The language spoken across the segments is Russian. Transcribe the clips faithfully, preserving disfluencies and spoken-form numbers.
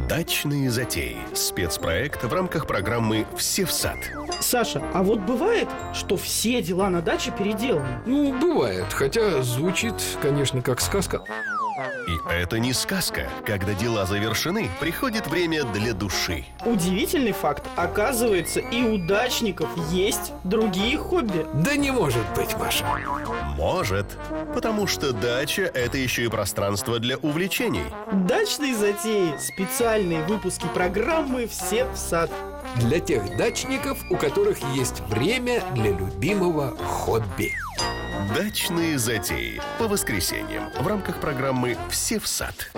Дачные затеи. Спецпроект в рамках программы «Все в сад». Саша, а вот бывает, что все дела на даче переделаны? Ну, бывает, хотя звучит, конечно, как сказка. И это не сказка. Когда дела завершены, приходит время для души. Удивительный факт. Оказывается, и у дачников есть другие хобби. Да не может быть, Маша. Может, потому что дача – это еще и пространство для увлечений. Дачные затеи. Специальные выпуски программы «Все в сад». Для тех дачников, у которых есть время для любимого хобби. Дачные затеи. По воскресеньям в рамках программы «Все в сад».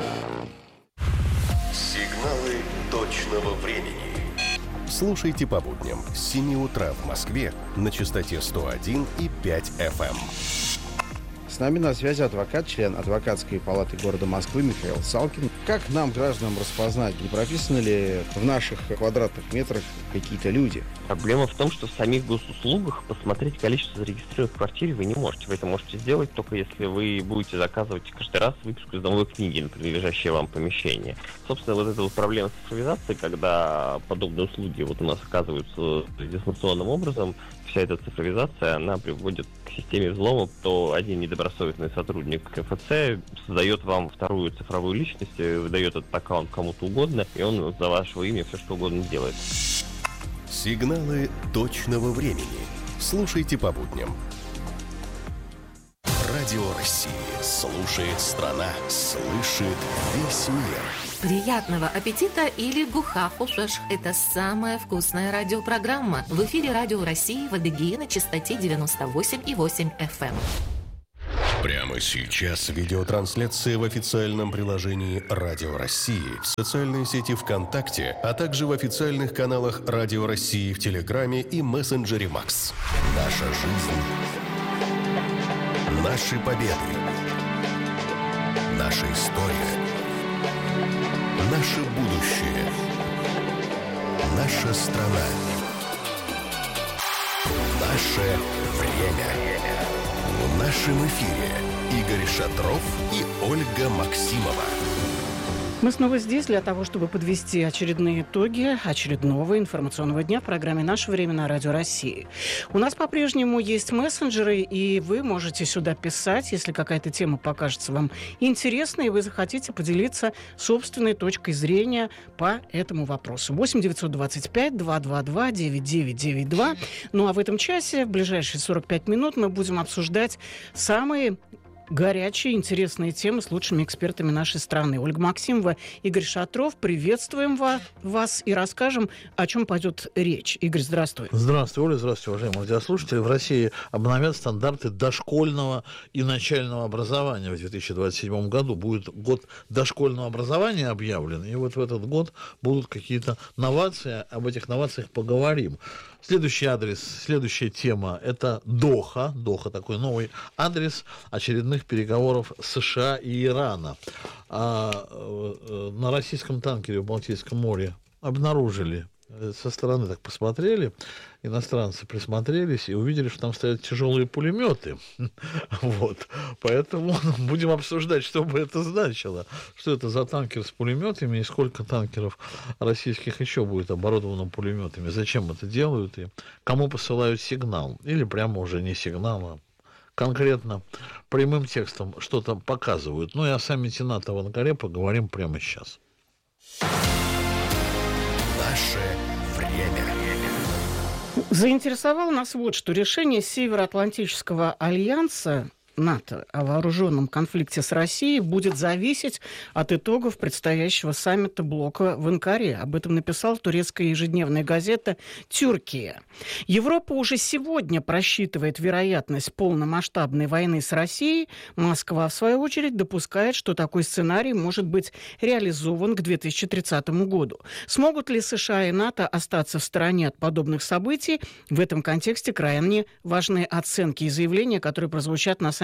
Сигналы точного времени. Слушайте по будням с семи утра в Москве на частоте сто один и пять эф эм. С нами на связи адвокат, член адвокатской палаты города Москвы Михаил Салкин. Как нам, гражданам, распознать, не прописаны ли в наших квадратных метрах какие-то люди? Проблема в том, что в самих госуслугах посмотреть количество зарегистрированных в квартире вы не можете. Вы это можете сделать только если вы будете заказывать каждый раз выписку из домовой книги на принадлежащее вам помещение. Собственно, вот эта вот проблема с цифровизацией, когда подобные услуги вот у нас оказываются дистанционным образом, вся эта цифровизация, она приводит к системе взлома, то один недобросовестный сотрудник ка эф цэ создает вам вторую цифровую личность, выдает этот аккаунт кому-то угодно, и он за вашего имя все что угодно делает. Сигналы точного времени. Слушайте по будням. Радио России. Слушает страна. Слышит весь мир. Приятного аппетита или гухафуфеш. Это самая вкусная радиопрограмма. В эфире Радио России в Адыгее на частоте девяносто восемь и восемь эф эм. Прямо сейчас видеотрансляция в официальном приложении Радио России, в социальной сети ВКонтакте, а также в официальных каналах Радио России в Телеграме и мессенджере Макс. Наша жизнь. Наши победы. Наша история. Наше будущее. Наша страна. Наше время. В нашем эфире Игорь Шатров и Ольга Максимова. Мы снова здесь для того, чтобы подвести очередные итоги очередного информационного дня в программе «Наше время» на Радио России. У нас по-прежнему есть мессенджеры, и вы можете сюда писать, если какая-то тема покажется вам интересной, и вы захотите поделиться собственной точкой зрения по этому вопросу. восемь девятьсот двадцать пять двести двадцать два девяносто девять девяносто два. Ну а в этом часе, в ближайшие сорок пять минут, мы будем обсуждать самые горячие, интересные темы с лучшими экспертами нашей страны. Ольга Максимова, Игорь Шатров. Приветствуем вас и расскажем, о чем пойдет речь. Игорь, здравствуй. Здравствуй, Оля. Здравствуйте, уважаемые радиослушатели. В России обновят стандарты дошкольного и начального образования в две тысячи двадцать седьмом году. Будет год дошкольного образования объявлен, и вот в этот год будут какие-то новации. Об этих новациях поговорим. Следующий адрес, следующая тема – это Доха. Доха – такой новый адрес очередных переговоров США и Ирана. А, на российском танкере в Балтийском море обнаружили, со стороны так посмотрели, иностранцы присмотрелись и увидели, что там стоят тяжелые пулеметы. Вот. Поэтому будем обсуждать, что бы это значило. Что это за танкер с пулеметами и сколько танкеров российских еще будет оборудовано пулеметами. Зачем это делают и кому посылают сигнал. Или прямо уже не сигнал, а конкретно прямым текстом что-то показывают. Ну и о саммите НАТО в Анкаре поговорим прямо сейчас. Наше время. Заинтересовало нас вот что. Решение Североатлантического альянса НАТО о вооруженном конфликте с Россией будет зависеть от итогов предстоящего саммита блока в Анкаре. Об этом написала турецкая ежедневная газета «Тюркия». Европа уже сегодня просчитывает вероятность полномасштабной войны с Россией. Москва, в свою очередь, допускает, что такой сценарий может быть реализован к две тысячи тридцатому году. Смогут ли США и НАТО остаться в стороне от подобных событий? В этом контексте крайне важны оценки и заявления, которые прозвучат на саммите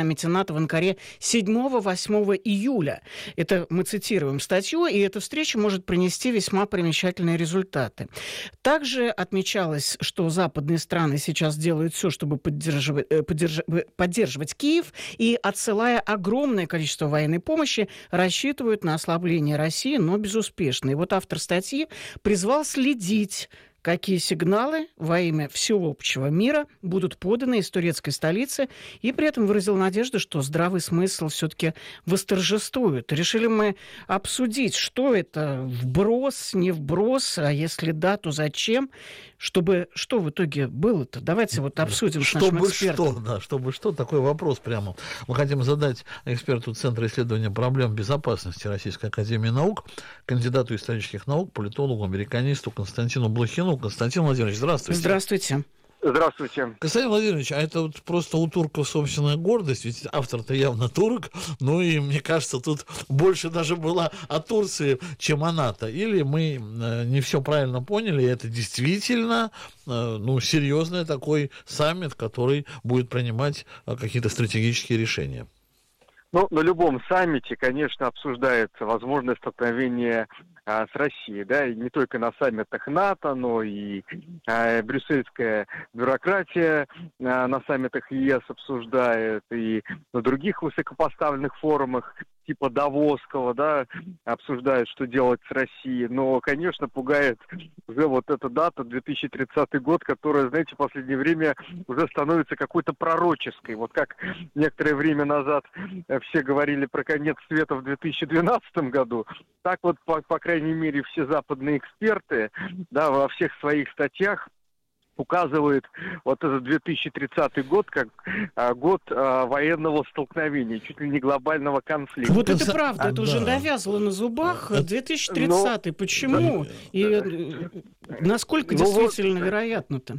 саммите НАТО в Анкаре седьмого-восьмого июля. Это мы цитируем статью, и эта встреча может принести весьма примечательные результаты. Также отмечалось, что западные страны сейчас делают все, чтобы поддерживать, поддерживать, поддерживать Киев, и, отсылая огромное количество военной помощи, рассчитывают на ослабление России, но безуспешно. И вот автор статьи призвал следить, какие сигналы во имя всеобщего мира будут поданы из турецкой столицы, и при этом выразил надежду, что здравый смысл все-таки восторжествует. Решили мы обсудить, что это, вброс, не вброс, а если да, то зачем, чтобы что в итоге было-то. Давайте вот обсудим с нашим чтобы экспертом. Что, да, чтобы что, такой вопрос прямо. Мы хотим задать эксперту Центра исследования проблем безопасности Российской академии наук, кандидату исторических наук, политологу, американисту Константину Блохину. Константин Владимирович, здравствуйте. Здравствуйте. Здравствуйте. Константин Владимирович, а это вот просто у турков собственная гордость, ведь автор-то явно турок, ну и мне кажется, тут больше даже было о Турции, чем о НАТО. Или мы не все правильно поняли, и это действительно ну, серьезный такой саммит, который будет принимать какие-то стратегические решения. Ну, на любом саммите, конечно, обсуждается возможное столкновение а, с Россией, да, и не только на саммитах НАТО, но и а, брюссельская бюрократия а, на саммитах ЕС обсуждает, и на других высокопоставленных форумах, типа Давосского, да, обсуждают, что делать с Россией. Но, конечно, пугает уже вот эта дата, две тысячи тридцатый год, которая, знаете, в последнее время уже становится какой-то пророческой. Вот как некоторое время назад все говорили про конец света в две тысячи двенадцатом году, так вот, по, по крайней мере, все западные эксперты, да, во всех своих статьях указывает вот этот две тысячи тридцатый год как а, год а, военного столкновения, чуть ли не глобального конфликта. Вот это правда, это да. уже навязало на зубах. две тысячи тридцатый, но... почему? Да. И насколько ну, действительно вот... вероятно-то?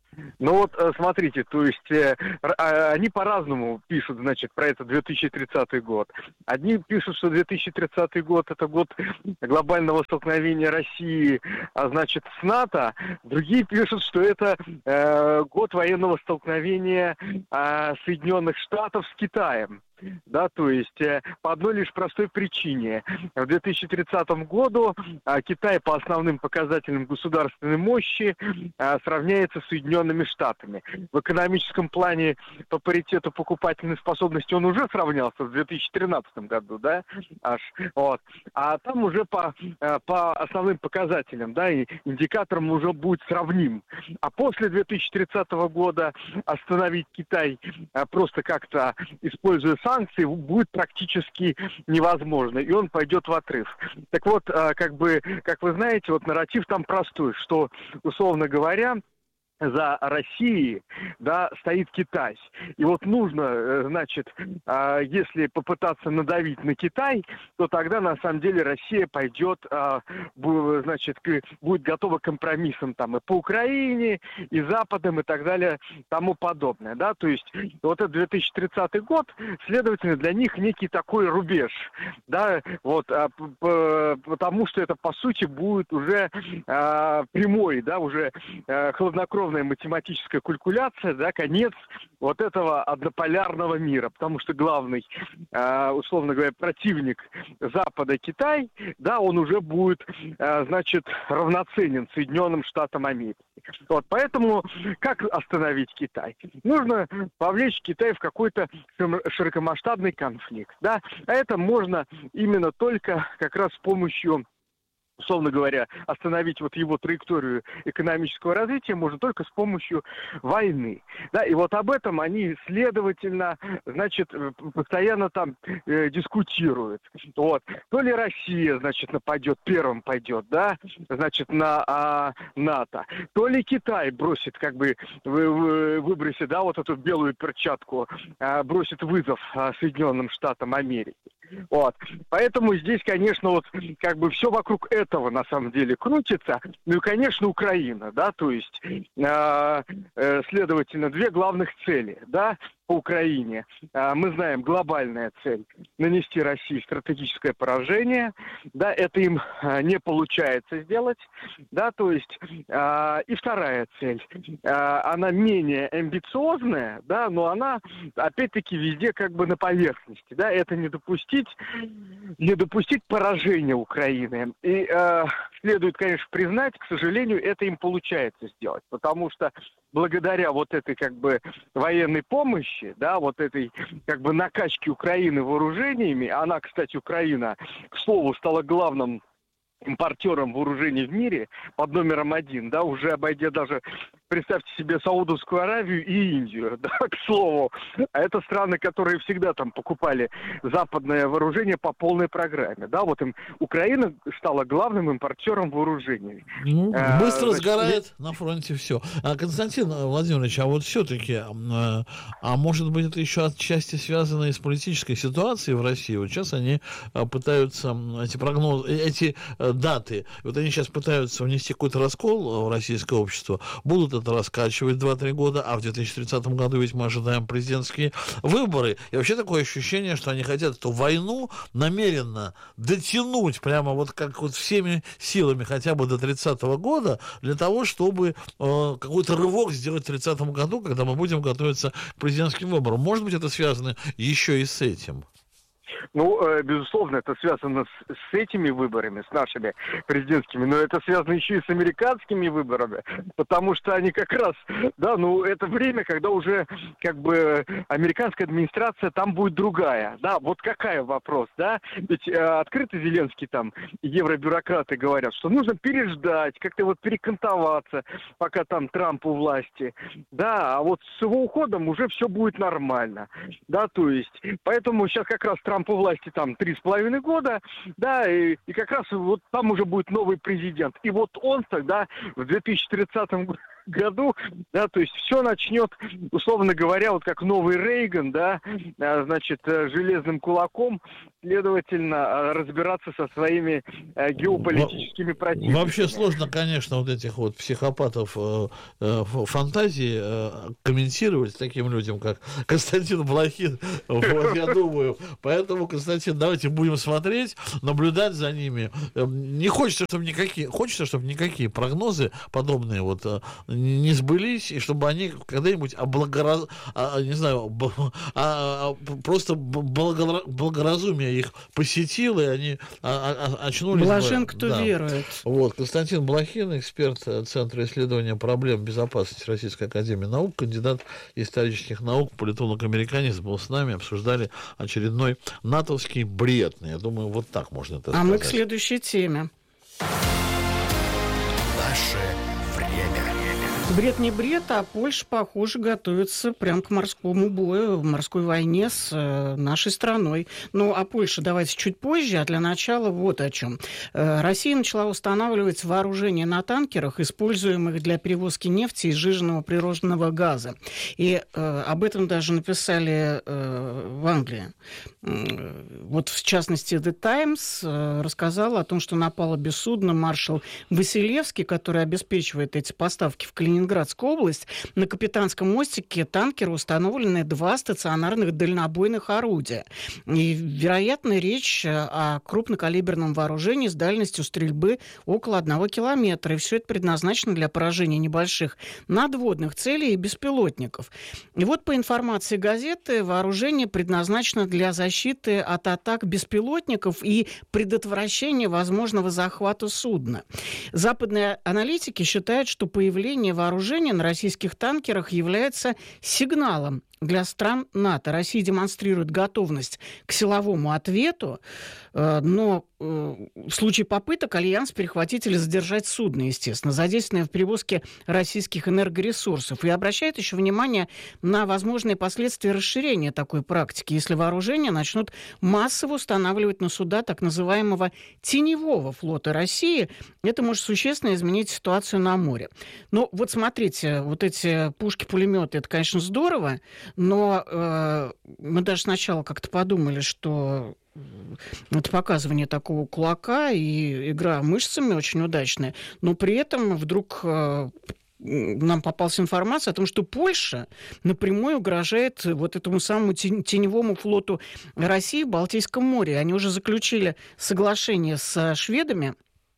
Ну вот, смотрите, то есть э, они по-разному пишут, значит, про это две тысячи тридцатый год. Одни пишут, что две тысячи тридцатый год это год глобального столкновения России, а значит, с НАТО. Другие пишут, что это э, год военного столкновения э, Соединенных Штатов с Китаем. Да, то есть э, по одной лишь простой причине. В две тысячи тридцатом году э, Китай по основным показателям государственной мощи э, сравняется с Соединенными Штатами. В экономическом плане по паритету покупательной способности он уже сравнялся в две тысячи тринадцатом году, да, аж, вот. А там уже по, э, по основным показателям, да, и индикаторам уже будет сравним. А после две тысячи тридцатого года остановить Китай э, просто как-то используя санкции будет практически невозможно, и он пойдет в отрыв. Так вот, как бы, как вы знаете, вот нарратив там простой, что, условно говоря, за Россией, да, стоит Китай. И вот нужно, значит, если попытаться надавить на Китай, то тогда, на самом деле, Россия пойдет, значит, будет готова к компромиссам там и по Украине, и Западом, и так далее, тому подобное, да, то есть вот этот две тысячи тридцатый год, следовательно, для них некий такой рубеж, да, вот, потому что это, по сути, будет уже прямой, да, уже хладнокровный математическая калькуляция, да, конец вот этого однополярного мира, потому что главный, э, условно говоря, противник Запада, Китай, да, он уже будет, э, значит, равноценен Соединенным Штатам Америки. Вот, поэтому как остановить Китай? Нужно повлечь Китай в какой-то широкомасштабный конфликт, да, а это можно именно только как раз с помощью, условно говоря, остановить вот его траекторию экономического развития можно только с помощью войны. Да, и вот об этом они, следовательно, значит, постоянно там э, дискутируют. Вот. То ли Россия, значит, нападет, первым пойдет, да, значит, на а, НАТО, то ли Китай бросит, как бы, вы, вы, выбросит, да, вот эту белую перчатку, а, бросит вызов а, Соединенным Штатам Америки. Вот. Поэтому здесь, конечно, вот как бы все вокруг этого на самом деле крутится. Ну и, конечно, Украина, да, то есть, э, э, следовательно, две главных цели, да. по Украине. Мы знаем, глобальная цель – нанести России стратегическое поражение. Да, это им не получается сделать. Да, то есть, и вторая цель, она менее амбициозная, да, но она, опять-таки, везде как бы на поверхности. Да, это не допустить, не допустить поражения Украины. И э, следует, конечно, признать, к сожалению, это им получается сделать, потому что благодаря вот этой как бы военной помощи, да, вот этой как бы накачке Украины вооружениями, она, кстати, Украина, к слову, стала главным импортером вооружений в мире под номером один, да, уже обойдя даже, представьте себе, Саудовскую Аравию и Индию, да, к слову. А это страны, которые всегда там покупали западное вооружение по полной программе, да, вот им Украина стала главным импортером вооружений. Ну, а, быстро значит, сгорает на фронте все. А, Константин Владимирович, а вот все-таки, а, а может быть, это еще отчасти связано и с политической ситуацией в России? Вот сейчас они пытаются эти прогнозы, эти даты, вот они сейчас пытаются внести какой-то раскол в российское общество, будут это раскачивать два-три года, а в две тысячи тридцатом году ведь мы ожидаем президентские выборы. И вообще такое ощущение, что они хотят эту войну намеренно дотянуть прямо вот как вот всеми силами хотя бы до тридцатого года, для того, чтобы э, какой-то рывок сделать в тридцатом году, когда мы будем готовиться к президентским выборам. Может быть, это связано еще и с этим? Ну, безусловно, это связано с, с этими выборами, с нашими президентскими, но это связано еще и с американскими выборами, потому что они как раз, да, ну, это время, когда уже, как бы, американская администрация там будет другая, да, вот какая вопрос, да, ведь э, открыто Зеленский там, евробюрократы говорят, что нужно переждать, как-то вот перекантоваться, пока там Трамп у власти, да, а вот с его уходом уже все будет нормально, да, то есть, поэтому сейчас как раз Трамп у власти там три с половиной года, да, и, и как раз вот там уже будет новый президент. И вот он тогда в две тысячи тридцатом году, да, то есть все начнет, условно говоря, вот как новый Рейган, да, значит, железным кулаком, следовательно, разбираться со своими геополитическими противниками. Вообще сложно, конечно, вот этих вот психопатов э, э, фантазии э, комментировать таким людям, как Константин Блохин, вот, я думаю. Поэтому, Константин, давайте будем смотреть, наблюдать за ними. Не хочется, чтобы никакие, хочется, чтобы никакие прогнозы подобные вот не сбылись, и чтобы они когда-нибудь облагораз... а, не знаю, б... а, а, просто благо... благоразумие их посетило, и они а, а, очнулись. Блажен, бы. кто да. верует. Вот. Константин Блохин, эксперт Центра исследования проблем безопасности Российской академии наук, кандидат исторических наук, политолог-американец, был с нами, обсуждали очередной натовский бред. Я думаю, вот так можно это а сказать. А мы к следующей теме. Наше время. Бред не бред, а Польша, похоже, готовится прям к морскому бою, морской войне с э, нашей страной. Ну, а Польша давайте чуть позже, а для начала вот о чем. Э, Россия начала устанавливать вооружение на танкерах, используемых для перевозки нефти и сжиженного природного газа. И э, об этом даже написали э, в Англии. Э, вот, в частности, The Times э, рассказала о том, что на палубе судна маршал Василевский, который обеспечивает эти поставки в Калининград, Калининградская область, на капитанском мостике танкера установлены два стационарных дальнобойных орудия. И, вероятно, речь о крупнокалиберном вооружении с дальностью стрельбы около одного километра. И все это предназначено для поражения небольших надводных целей и беспилотников. И вот по информации газеты, вооружение предназначено для защиты от атак беспилотников и предотвращения возможного захвата судна. Западные аналитики считают, что появление вооружения на российских танкерах является сигналом для стран НАТО. Россия демонстрирует готовность к силовому ответу, но в случае попыток Альянс перехватить или задержать судно, естественно, задействованное в перевозке российских энергоресурсов. И обращает еще внимание на возможные последствия расширения такой практики, если вооружения начнут массово устанавливать на суда так называемого теневого флота России. Это может существенно изменить ситуацию на море. Но вот смотрите, вот эти пушки-пулеметы, это, конечно, здорово, но э, мы даже сначала как-то подумали, что это показывание такого кулака и игра мышцами очень удачная, но при этом вдруг э, нам попалась информация о том, что Польша напрямую угрожает вот этому самому теневому флоту России в Балтийском море. Они уже заключили соглашение с шведами.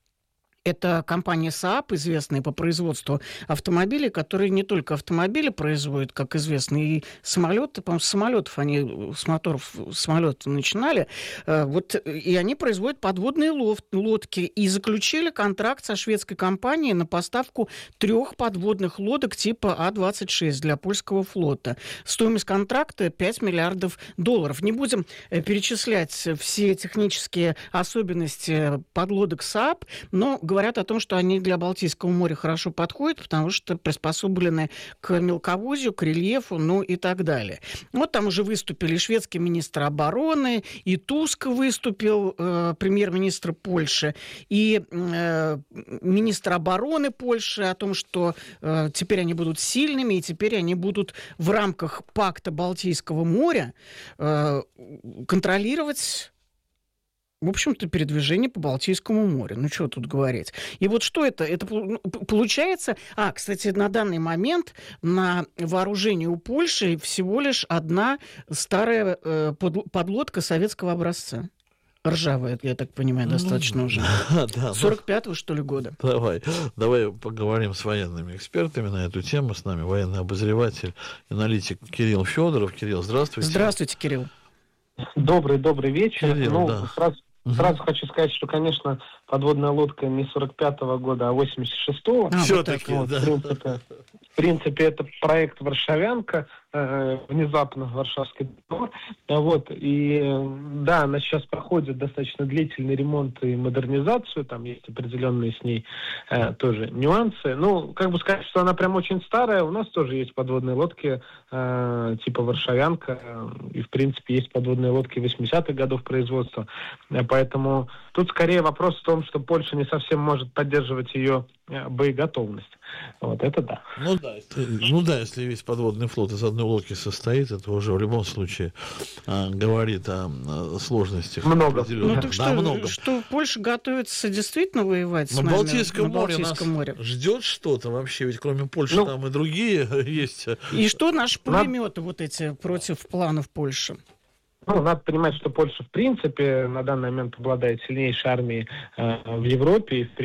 Это компания Saab, известная по производству автомобилей, которые не только автомобили производят, как известно, и самолеты. По-моему, с самолетов они, с моторов самолета начинали. Вот, и они производят подводные лодки. И заключили контракт со шведской компанией на поставку трех подводных лодок типа А двадцать шесть для польского флота. Стоимость контракта пять миллиардов долларов. Не будем перечислять все технические особенности подлодок Saab, но говорят о том, что они для Балтийского моря хорошо подходят, потому что приспособлены к мелководью, к рельефу, ну и так далее. Вот там уже выступили шведский министр обороны, и Туск выступил, э, премьер-министр Польши, и э, министр обороны Польши о том, что э, теперь они будут сильными, и теперь они будут в рамках пакта Балтийского моря э, контролировать, в общем-то, передвижение по Балтийскому морю. Ну, что тут говорить. И вот что это? Это получается... А, кстати, на данный момент на вооружении у Польши всего лишь одна старая э, подлодка советского образца. Ржавая, я так понимаю, достаточно ну, уже. Да, сорок пятого, что ли, года. Давай, давай поговорим с военными экспертами на эту тему. С нами военный обозреватель, аналитик Кирилл Федоров. Кирилл, здравствуйте. Здравствуйте, Кирилл. Добрый, добрый вечер. Кирилл, ну, да. сразу, угу. сразу хочу сказать, что, конечно, подводная лодка не сорок пятого года, а восемьдесят шестого. А, все-таки, вот, да. В принципе, в принципе, это проект «Варшавянка», э, внезапно Варшавский договор. Вот, и да, она сейчас проходит достаточно длительный ремонт и модернизацию, там есть определенные с ней э, тоже нюансы. Ну, как бы сказать, что она прям очень старая, у нас тоже есть подводные лодки э, типа «Варшавянка», э, и, в принципе, есть подводные лодки восьмидесятых годов производства, э, поэтому тут скорее вопрос в том, что Польша не совсем может поддерживать ее э, боеготовность. Вот это да. Ну да, ну да, если весь подводный флот из одной лодки состоит, это уже в любом случае а, говорит о, о сложностях. Много. Ну так да, что, много. что Польша готовится действительно воевать с на нами Балтийском на море Балтийском нас море? Ждет что-то вообще, ведь кроме Польши ну, там и другие есть. И что наши пулеметы вот эти против планов Польши? Ну, надо понимать, что Польша, в принципе, на данный момент обладает сильнейшей армией э, в Европе, и, в